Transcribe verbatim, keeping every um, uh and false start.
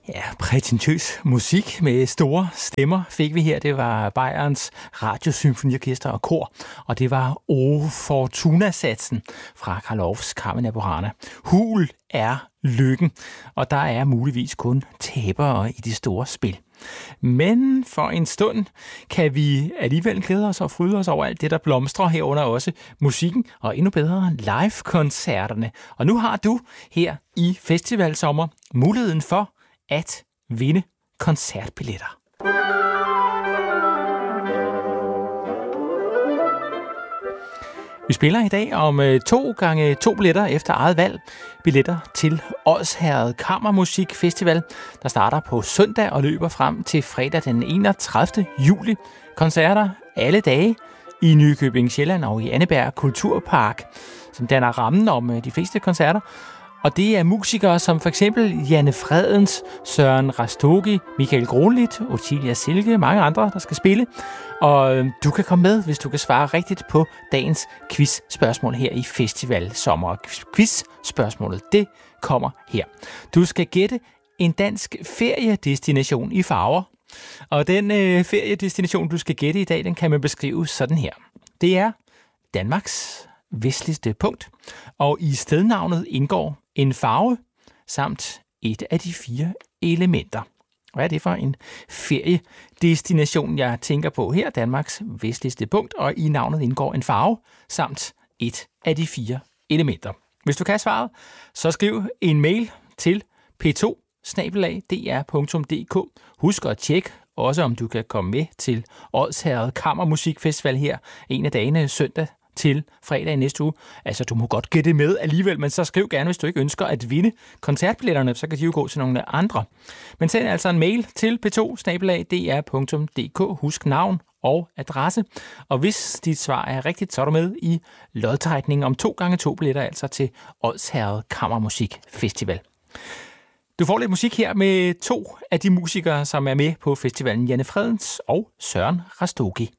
Ja, prætentiøs musik med store stemmer fik vi her. Det var Bayerns Radiosymfoniorkester og kor, og det var O Fortuna-satsen fra Karlovs Carmina Burana. Hul er lykken, og der er muligvis kun tabere i de store spil. Men for en stund kan vi alligevel glæde os og fryde os over alt det, der blomstrer herunder også musikken, og endnu bedre live-koncerterne. Og nu har du her i Festivalsommer muligheden for at vinde koncertbilletter. Vi spiller i dag om to gange to billetter efter eget valg. Billetter til Odsherred Kammermusik Festival, der starter på søndag og løber frem til fredag den enogtredivte juli. Koncerter alle dage i Nykøbing Sjælland og i Anneberg Kulturpark, som danner rammen om de fleste koncerter. Og det er musikere som for eksempel Janne Fredens, Søren Rastogi, Michael Gronlit, Ottilia Silke, mange andre, der skal spille. Og du kan komme med, hvis du kan svare rigtigt på dagens quiz-spørgsmål her i Festival Sommer. Quiz-spørgsmålet, det kommer her. Du skal gætte en dansk feriedestination i farver. Og den øh, feriedestination, du skal gætte i dag, den kan man beskrive sådan her. Det er Danmarks vestligste punkt, og i stednavnet indgår en farve samt et af de fire elementer. Hvad er det for en feriedestination, jeg tænker på her? Danmarks vestligste punkt, og i navnet indgår en farve samt et af de fire elementer. Hvis du kan svaret, så skriv en mail til p to snabel-a d r punktum d k. Husk at tjekke også, om du kan komme med til Odsherred Kammermusikfestival her en af dagene søndag til fredag i næste uge. Altså, du må godt gætte med alligevel, men så skriv gerne, hvis du ikke ønsker at vinde koncertbilletterne, så kan de jo gå til nogle andre. Men send altså en mail til p to snabel-a d r punktum d k. Husk navn og adresse. Og hvis dit svar er rigtigt, så er du med i lodtrækningen om to gange to billetter, altså til Odsherred Kammermusik Festival. Du får lidt musik her med to af de musikere, som er med på festivalen, Janne Fredens og Søren Rastogi.